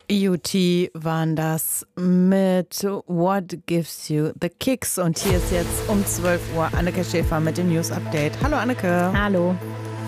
EUT waren das mit What Gives You the Kicks. Und hier ist jetzt um 12 Uhr Anneke Schäfer mit dem News Update. Hallo Anneke. Hallo.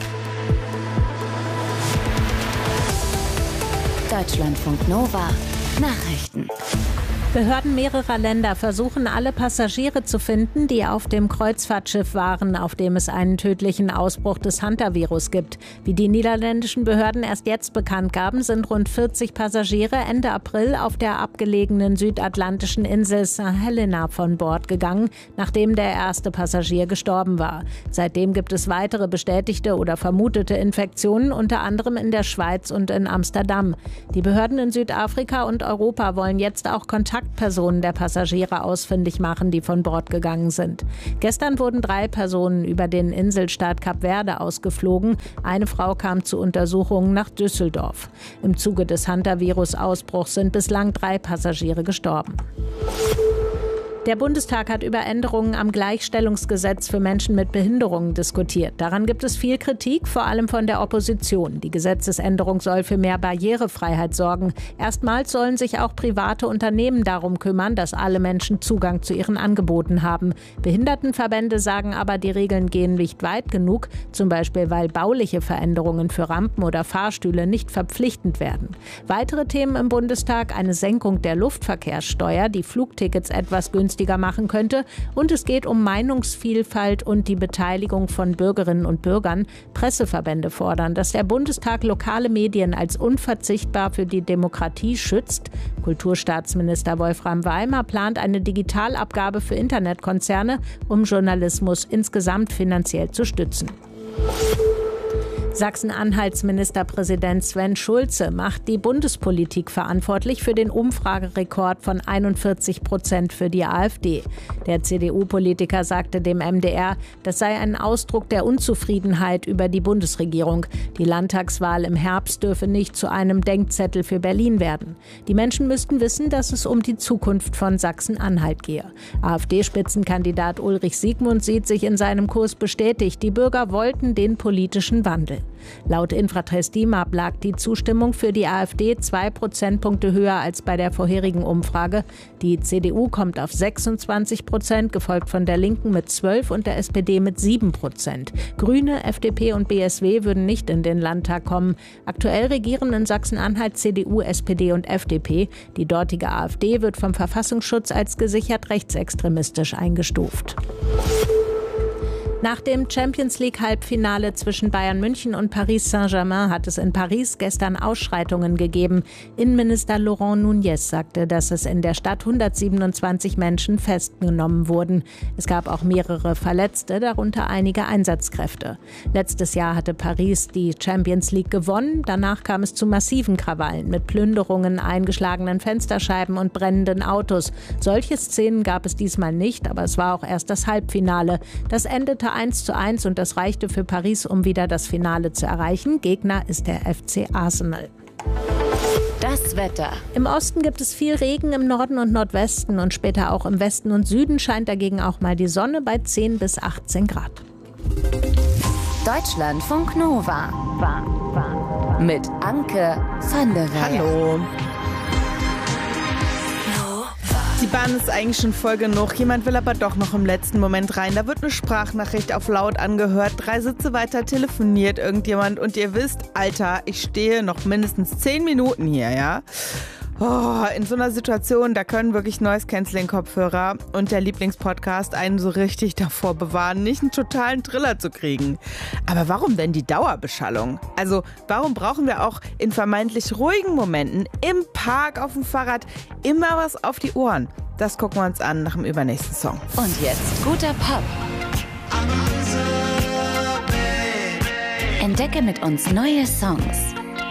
Deutschlandfunk Nova Nachrichten. Behörden mehrerer Länder versuchen, alle Passagiere zu finden, die auf dem Kreuzfahrtschiff waren, auf dem es einen tödlichen Ausbruch des Hantavirus gibt. Wie die niederländischen Behörden erst jetzt bekannt gaben, sind rund 40 Passagiere Ende April auf der abgelegenen südatlantischen Insel St. Helena von Bord gegangen, nachdem der erste Passagier gestorben war. Seitdem gibt es weitere bestätigte oder vermutete Infektionen, unter anderem in der Schweiz und in Amsterdam. Die Behörden in Südafrika und Europa wollen jetzt auch Kontaktpersonen der Passagiere ausfindig machen, die von Bord gegangen sind. Gestern wurden 3 Personen über den Inselstaat Kap Verde ausgeflogen. Eine Frau kam zu Untersuchungen nach Düsseldorf. Im Zuge des Hantavirus-Ausbruchs sind bislang 3 Passagiere gestorben. Der Bundestag hat über Änderungen am Gleichstellungsgesetz für Menschen mit Behinderungen diskutiert. Daran gibt es viel Kritik, vor allem von der Opposition. Die Gesetzesänderung soll für mehr Barrierefreiheit sorgen. Erstmals sollen sich auch private Unternehmen darum kümmern, dass alle Menschen Zugang zu ihren Angeboten haben. Behindertenverbände sagen aber, die Regeln gehen nicht weit genug, zum Beispiel weil bauliche Veränderungen für Rampen oder Fahrstühle nicht verpflichtend werden. Weitere Themen im Bundestag: eine Senkung der Luftverkehrssteuer, die Flugtickets etwas günstiger machen könnte. Und es geht um Meinungsvielfalt und die Beteiligung von Bürgerinnen und Bürgern. Presseverbände fordern, dass der Bundestag lokale Medien als unverzichtbar für die Demokratie schützt. Kulturstaatsminister Wolfram Weimer plant eine Digitalabgabe für Internetkonzerne, um Journalismus insgesamt finanziell zu stützen. Sachsen-Anhalts Ministerpräsident Sven Schulze macht die Bundespolitik verantwortlich für den Umfragerekord von 41% für die AfD. Der CDU-Politiker sagte dem MDR, das sei ein Ausdruck der Unzufriedenheit über die Bundesregierung. Die Landtagswahl im Herbst dürfe nicht zu einem Denkzettel für Berlin werden. Die Menschen müssten wissen, dass es um die Zukunft von Sachsen-Anhalt gehe. AfD-Spitzenkandidat Ulrich Siegmund sieht sich in seinem Kurs bestätigt. Die Bürger wollten den politischen Wandel. Laut Infratest DIMAP lag die Zustimmung für die AfD 2 Prozentpunkte höher als bei der vorherigen Umfrage. Die CDU kommt auf 26%, gefolgt von der Linken mit 12% und der SPD mit 7%. Grüne, FDP und BSW würden nicht in den Landtag kommen. Aktuell regieren in Sachsen-Anhalt CDU, SPD und FDP. Die dortige AfD wird vom Verfassungsschutz als gesichert rechtsextremistisch eingestuft. Nach dem Champions-League-Halbfinale zwischen Bayern München und Paris Saint-Germain hat es in Paris gestern Ausschreitungen gegeben. Innenminister Laurent Nunez sagte, dass es in der Stadt 127 Menschen festgenommen wurden. Es gab auch mehrere Verletzte, darunter einige Einsatzkräfte. Letztes Jahr hatte Paris die Champions League gewonnen. Danach kam es zu massiven Krawallen mit Plünderungen, eingeschlagenen Fensterscheiben und brennenden Autos. Solche Szenen gab es diesmal nicht, aber es war auch erst das Halbfinale. Das endete 1:1 und das reichte für Paris, um wieder das Finale zu erreichen. Gegner ist der FC Arsenal. Das Wetter. Im Osten gibt es viel Regen, im Norden und Nordwesten und später auch im Westen und Süden scheint dagegen auch mal die Sonne bei 10 bis 18 Grad. Deutschlandfunk Nova. Mit Anke van der Weyer. Hallo. Die Bahn ist eigentlich schon voll genug. Jemand will aber doch noch im letzten Moment rein. Da wird eine Sprachnachricht auf laut angehört. 3 Sitze weiter telefoniert irgendjemand. Und ihr wisst, Alter, ich stehe noch mindestens 10 Minuten hier, ja? Oh, in so einer Situation, da können wirklich Noise-Canceling-Kopfhörer und der Lieblingspodcast einen so richtig davor bewahren, nicht einen totalen Triller zu kriegen. Aber warum denn die Dauerbeschallung? Also, warum brauchen wir auch in vermeintlich ruhigen Momenten im Park, auf dem Fahrrad immer was auf die Ohren? Das gucken wir uns an nach dem übernächsten Song. Und jetzt guter Pop. Entdecke mit uns neue Songs.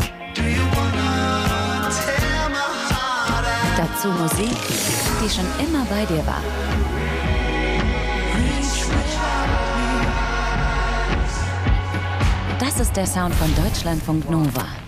Dazu Musik, die schon immer bei dir war. Das ist der Sound von Deutschlandfunk Nova.